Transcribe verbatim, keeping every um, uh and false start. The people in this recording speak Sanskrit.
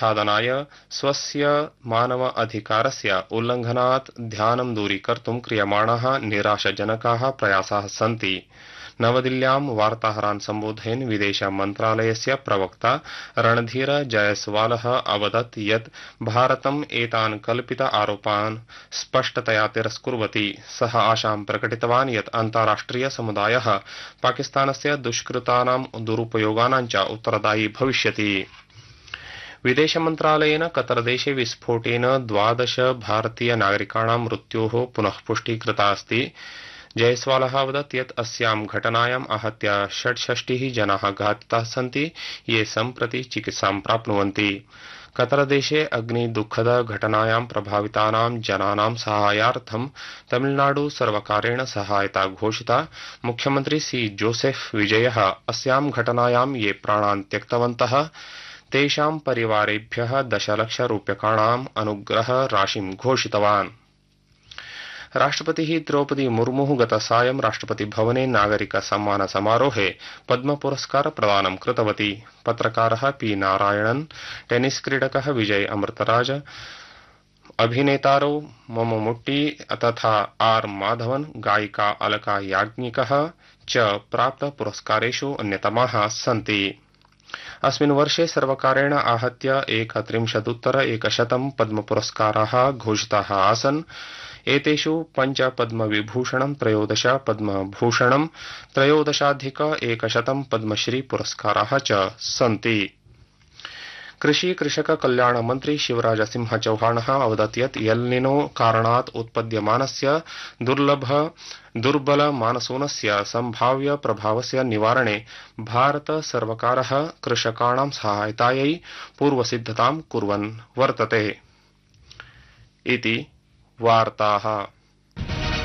आच्छादनाय स्वस्य मानव अधिकारस्य उल्लंघनात् ध्यानं दूरीकर्तुं क्रियमाणाः निराशाजनकाः प्रयासाः सन्ति। नवदिल्ल्यां वार्ताहरान् सम्बोधयन् विदेश मन्त्रालयस्य प्रवक्ता रणधीर जयस्वालः अवदत् यत् भारतम् एतान् कल्पित आरोपान् स्पष्टतया तिरस्कुर्वति। सः आशां प्रकटितवान् यत् अन्ताराष्ट्रिय समुदायः पाकिस्तानस्य दुष्कृतानां दुरुपयोगानां च उत्तरदायी भविष्यति। विदेश मन्त्रालयेन कतरदेशे विस्फोटेन द्वादश भारतीय नागरिकाणां मृत्योः पुनः पुष्टिकृता अस्ति। जयस्वालः अवदत् यत् अस्यां घटनायाम् आहत्य षट्षष्टिः जनाः घातिताः सन्ति, ये सम्प्रति चिकित्सां प्राप्नुवन्ति। कतरदेशे अग्निदुःखद घटनायां प्रभावितानां जनानां साहाय्यार्थं तमिलनाडु सर्वकारेण सहायता घोषिता। मुख्यमन्त्री सी जोसेफ विजयः अस्यां घटनायां ये प्राणान् त्यक्तवन्तः तेषां परिवारेभ्यः दशलक्षरूप्यकाणाम् अनुग्रह राशिं घोषितवान्। राष्ट्रपतिः द्रौपदी मुर्मुः गतसायं राष्ट्रपतिभवने नागरिक सम्मान समारोहे पद्म पुरस्कार प्रदानं कृतवती। पत्रकारः पी नारायणन्, टेनिस् क्रीडकः विजय अमृतराज, अभिनेतारौ मम्मूट्टी तथा आर माधवन, गायिका अलका याज्ञिकः च प्राप्त पुरस्कारेषु अन्यतमाः सन्ति। अस्मिन् वर्षे सर्वकारेण आहत्य एकत्रिंशदुत्तर एकशतं पद्म पुरस्काराः घोषिताः आसन्। एतेषु पञ्च पद्मविभूषणं, त्रयोदश पद्मभूषणं, त्रयोदशाधिक एकशतं पद्मश्री पुरस्काराः च सन्ति। कृषि कृषक कल्याण मन्त्री शिवराज सिंह चौहानः अवदत् यत् एल्निनो कारणात् उत्पद्यमानस्य दुर्लभ दुर्बल मानसूनस्य सम्भाव्य प्रभावस्य निवारणे भारत सर्वकारः कृषकाणां सहायतायै पूर्वसिद्धतां कुर्वन् वर्तते इति वार्ताः।